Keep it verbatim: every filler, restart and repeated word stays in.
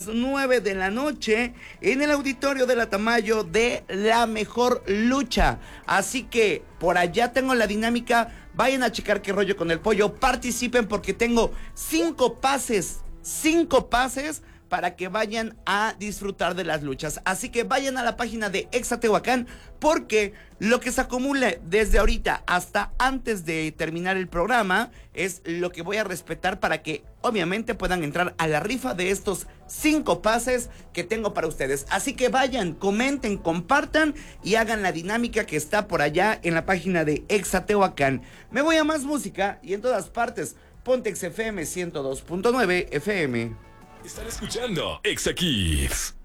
nueve de la noche en el auditorio de la Tamayo de La Mejor Lucha. Así que por allá tengo la dinámica. Vayan a checar qué rollo con el pollo. Participen porque tengo cinco pases, cinco pases para que vayan a disfrutar de las luchas. Así que vayan a la página de Exa Tehuacán, porque lo que se acumule desde ahorita hasta antes de terminar el programa es lo que voy a respetar para que obviamente puedan entrar a la rifa de estos cinco pases que tengo para ustedes. Así que vayan, comenten, compartan y hagan la dinámica que está por allá en la página de Exa Tehuacán. Me voy a más música y en todas partes, Pontex F M ciento dos punto nueve F M. Están escuchando Exa Kids.